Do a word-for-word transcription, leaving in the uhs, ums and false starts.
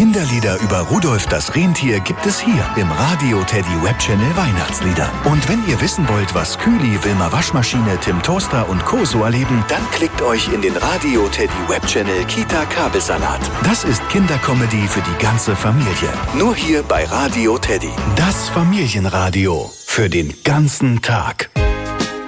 Kinderlieder über Rudolf das Rentier gibt es hier im Radio Teddy Webchannel Weihnachtslieder. Und wenn ihr wissen wollt, was Kühli, Wilma Waschmaschine, Tim Toaster und Co. so erleben, dann klickt euch in den Radio Teddy Webchannel Kita Kabelsalat. Das ist Kindercomedy für die ganze Familie. Nur hier bei Radio Teddy. Das Familienradio für den ganzen Tag.